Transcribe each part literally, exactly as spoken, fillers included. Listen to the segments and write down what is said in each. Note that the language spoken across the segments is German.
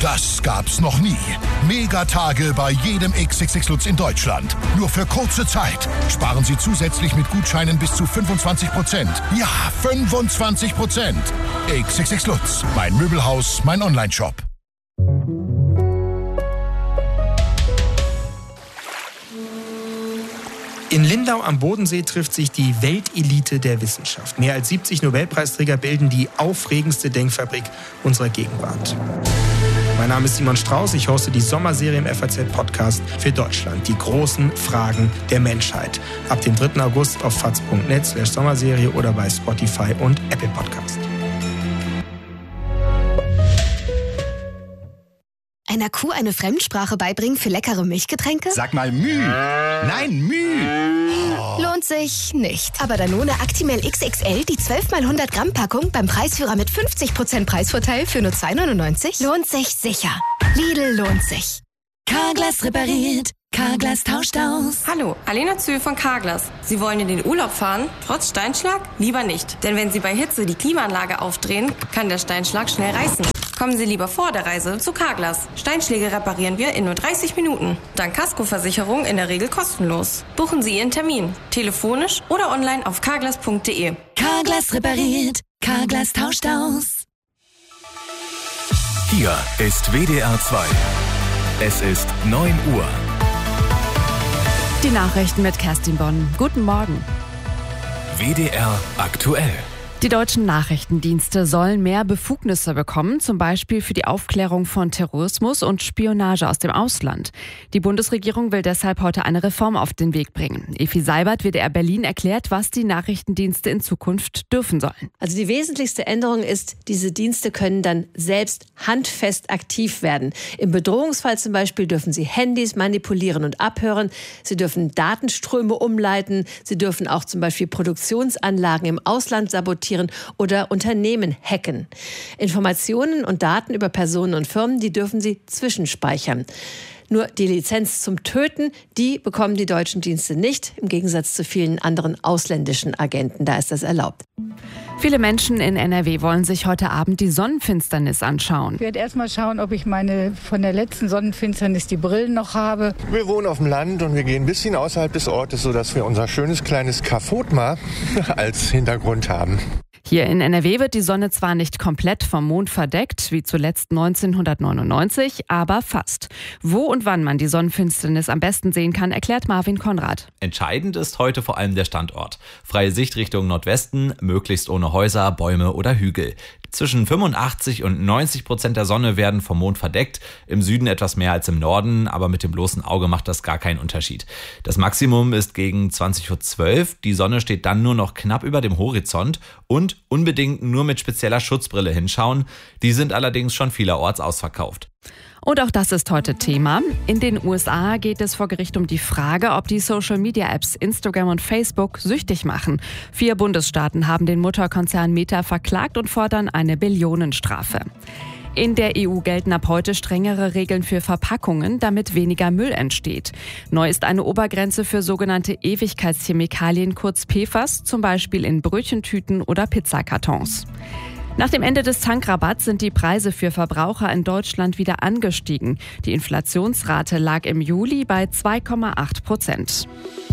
Das gab's noch nie. Megatage bei jedem X X X Lutz in Deutschland. Nur für kurze Zeit. Sparen Sie zusätzlich mit Gutscheinen bis zu fünfundzwanzig Prozent. Ja, fünfundzwanzig Prozent. X X X Lutz. Mein Möbelhaus, mein Onlineshop. In Lindau am Bodensee trifft sich die Weltelite der Wissenschaft. Mehr als siebzig Nobelpreisträger bilden die aufregendste Denkfabrik unserer Gegenwart. Mein Name ist Simon Strauß, ich hoste die Sommerserie im F A Z-Podcast für Deutschland. Die großen Fragen der Menschheit. Ab dem dritten August auf faz punkt net slash Sommerserie oder bei Spotify und Apple Podcast. Einer Kuh eine Fremdsprache beibringen für leckere Milchgetränke? Sag mal Müh. Nein, Müh. Oh. Lohnt sich nicht. Aber Danone Actimel X X L, die zwölf mal hundert Gramm Packung beim Preisführer mit fünfzig Prozent Preisvorteil für nur zwei neunundneunzig, lohnt sich sicher. Lidl lohnt sich. Carglass repariert. Carglass tauscht aus. Hallo, Alena Zühl von Carglass. Sie wollen in den Urlaub fahren, trotz Steinschlag? Lieber nicht. Denn wenn Sie bei Hitze die Klimaanlage aufdrehen, kann der Steinschlag schnell reißen. Kommen Sie lieber vor der Reise zu Carglass. Steinschläge reparieren wir in nur dreißig Minuten. Dank Kaskoversicherung in der Regel kostenlos. Buchen Sie Ihren Termin. Telefonisch oder online auf carglass punkt de. Carglass repariert. Carglass tauscht aus. Hier ist W D R zwei. Es ist neun Uhr. Die Nachrichten mit Kerstin Bonn. Guten Morgen. W D R aktuell. Die deutschen Nachrichtendienste sollen mehr Befugnisse bekommen, zum Beispiel für die Aufklärung von Terrorismus und Spionage aus dem Ausland. Die Bundesregierung will deshalb heute eine Reform auf den Weg bringen. Evi Seibert, W D R Berlin, erklärt, was die Nachrichtendienste in Zukunft dürfen sollen. Also die wesentlichste Änderung ist, diese Dienste können dann selbst handfest aktiv werden. Im Bedrohungsfall zum Beispiel dürfen sie Handys manipulieren und abhören. Sie dürfen Datenströme umleiten. Sie dürfen auch zum Beispiel Produktionsanlagen im Ausland sabotieren oder Unternehmen hacken. Informationen und Daten über Personen und Firmen, die dürfen sie zwischenspeichern. Nur die Lizenz zum Töten, die bekommen die deutschen Dienste nicht, im Gegensatz zu vielen anderen ausländischen Agenten. Da ist das erlaubt. Viele Menschen in N R W wollen sich heute Abend die Sonnenfinsternis anschauen. Ich werde erst mal schauen, ob ich meine von der letzten Sonnenfinsternis die Brillen noch habe. Wir wohnen auf dem Land und wir gehen ein bisschen außerhalb des Ortes, sodass wir unser schönes kleines Kafotma als Hintergrund haben. Hier in N R W wird die Sonne zwar nicht komplett vom Mond verdeckt, wie zuletzt neunzehnhundertneunundneunzig, aber fast. Wo und wann man die Sonnenfinsternis am besten sehen kann, erklärt Marvin Konrad. Entscheidend ist heute vor allem der Standort. Freie Sicht Richtung Nordwesten, möglichst ohne Häuser, Bäume oder Hügel. Zwischen fünfundachtzig und neunzig Prozent der Sonne werden vom Mond verdeckt, im Süden etwas mehr als im Norden, aber mit dem bloßen Auge macht das gar keinen Unterschied. Das Maximum ist gegen zwanzig Uhr zwölf, die Sonne steht dann nur noch knapp über dem Horizont und unbedingt nur mit spezieller Schutzbrille hinschauen, die sind allerdings schon vielerorts ausverkauft. Und auch das ist heute Thema. In den U S A geht es vor Gericht um die Frage, ob die Social-Media-Apps Instagram und Facebook süchtig machen. Vier Bundesstaaten haben den Mutterkonzern Meta verklagt und fordern eine Billionenstrafe. In der E U gelten ab heute strengere Regeln für Verpackungen, damit weniger Müll entsteht. Neu ist eine Obergrenze für sogenannte Ewigkeitschemikalien, kurz P F A S, zum Beispiel in Brötchentüten oder Pizzakartons. Nach dem Ende des Tankrabatts sind die Preise für Verbraucher in Deutschland wieder angestiegen. Die Inflationsrate lag im Juli bei zwei Komma acht Prozent.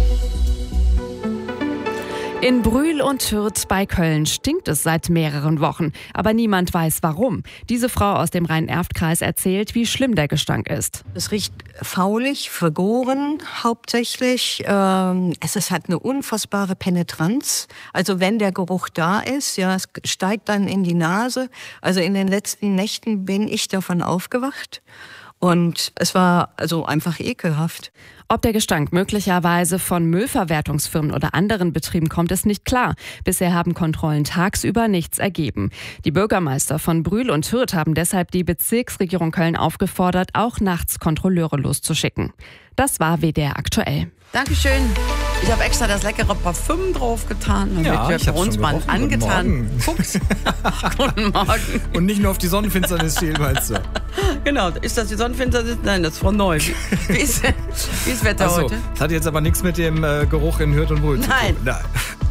In Brühl und Hürth bei Köln stinkt es seit mehreren Wochen. Aber niemand weiß warum. Diese Frau aus dem Rhein-Erft-Kreis erzählt, wie schlimm der Gestank ist. Es riecht faulig, vergoren hauptsächlich. Ähm, es ist, hat eine unfassbare Penetranz. Also wenn der Geruch da ist, ja, es steigt dann in die Nase. Also in den letzten Nächten bin ich davon aufgewacht. Und es war also einfach ekelhaft. Ob der Gestank möglicherweise von Müllverwertungsfirmen oder anderen Betrieben kommt, ist nicht klar. Bisher haben Kontrollen tagsüber nichts ergeben. Die Bürgermeister von Brühl und Hürth haben deshalb die Bezirksregierung Köln aufgefordert, auch nachts Kontrolleure loszuschicken. Das war W D R aktuell. Dankeschön. Ich habe extra das leckere Parfüm draufgetan, damit ja, wir für uns mal angetan. Fuchs. Guten Morgen. Und nicht nur auf die Sonnenfinsternis schielen, meinst du? Genau, ist das die Sonnenfinsternis? Nein, das ist von neu. Wie ist, wie ist das Wetter Ach so, heute? Das hat jetzt aber nichts mit dem äh, Geruch in Hürth und Brühl zu tun. Nein.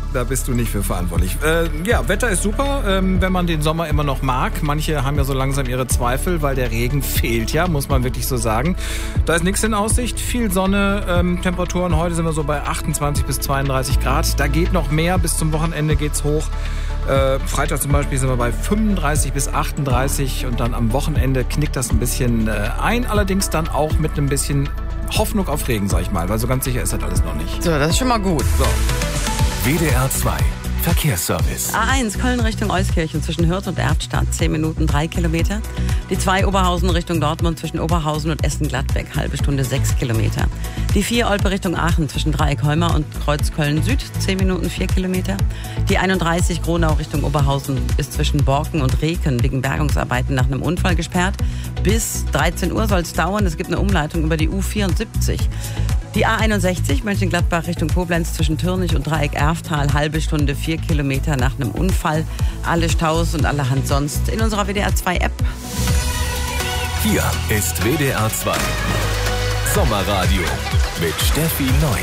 Da bist du nicht für verantwortlich. Äh, ja, Wetter ist super, ähm, wenn man den Sommer immer noch mag. Manche haben ja so langsam ihre Zweifel, weil der Regen fehlt ja, muss man wirklich so sagen. Da ist nichts in Aussicht, viel Sonne, ähm, Temperaturen. Heute sind wir so bei achtundzwanzig bis zweiunddreißig Grad. Da geht noch mehr, bis zum Wochenende geht's hoch. Äh, Freitag zum Beispiel sind wir bei fünfunddreißig bis achtunddreißig und dann am Wochenende knickt das ein bisschen äh, ein. Allerdings dann auch mit einem bisschen Hoffnung auf Regen, sag ich mal, weil so ganz sicher ist das alles noch nicht. So, das ist schon mal gut. So. W D R zwei Verkehrsservice. A eins Köln Richtung Euskirchen zwischen Hürth und Erftstadt, zehn Minuten, drei Kilometer. Die zwei Oberhausen Richtung Dortmund zwischen Oberhausen und Essen-Gladbeck, halbe Stunde, sechs Kilometer. Die vier Olpe Richtung Aachen zwischen Dreieck-Holmer und Kreuz Köln-Süd, zehn Minuten, vier Kilometer. Die einunddreißig Gronau Richtung Oberhausen ist zwischen Borken und Reken wegen Bergungsarbeiten nach einem Unfall gesperrt. Bis dreizehn Uhr soll es dauern. Es gibt eine Umleitung über die U vierundsiebzig. Die A einundsechzig Mönchengladbach Richtung Koblenz zwischen Türnich und Dreieck-Erftal, halbe Stunde, vier Kilometer nach einem Unfall. Alle Staus und allerhand sonst in unserer W D R zwei App. Hier ist W D R zwei Sommerradio mit Steffi Neu.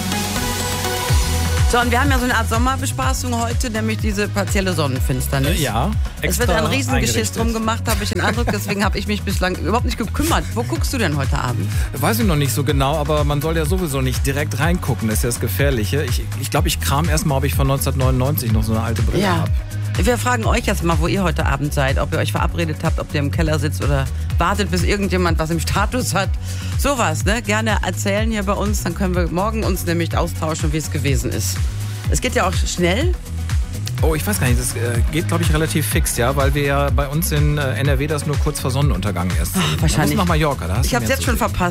So, und wir haben ja so eine Art Sommerbespaßung heute, nämlich diese partielle Sonnenfinsternis. Ja, es wird ein Riesengeschiss drum gemacht, habe ich den Eindruck. Deswegen habe ich mich bislang überhaupt nicht gekümmert. Wo guckst du denn heute Abend? Weiß ich noch nicht so genau, aber man soll ja sowieso nicht direkt reingucken. Das ist ja das Gefährliche. Ich glaube, ich, glaub, ich kram erst mal, ob ich von neunzehnhundertneunundneunzig noch so eine alte Brille Ja. habe. Wir fragen euch jetzt mal, wo ihr heute Abend seid, ob ihr euch verabredet habt, ob ihr im Keller sitzt oder wartet, bis irgendjemand was im Status hat. Sowas, ne? Gerne erzählen hier bei uns, dann können wir morgen uns nämlich austauschen, wie es gewesen ist. Es geht ja auch schnell. Oh, ich weiß gar nicht, das äh, geht, glaube ich, relativ fix, ja, weil wir ja bei uns in äh, N R W das nur kurz vor Sonnenuntergang erst sehen. Ach, wahrscheinlich. Da muss nach Mallorca, da hast Ich du habe es mehr jetzt zu schon sehen. verpasst.